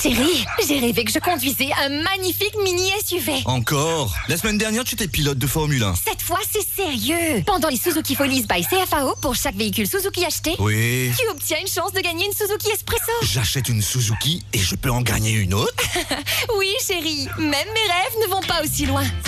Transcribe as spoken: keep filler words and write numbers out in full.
Chérie, j'ai rêvé que je conduisais un magnifique mini S U V. Encore? La semaine dernière, tu étais pilote de Formule un. Cette fois, c'est sérieux. Pendant les Suzuki Folies by C F A O, pour chaque véhicule Suzuki acheté, Oui. tu obtiens une chance de gagner une Suzuki Espresso. J'achète une Suzuki et je peux en gagner une autre? Oui, chérie, même mes rêves ne vont pas aussi loin.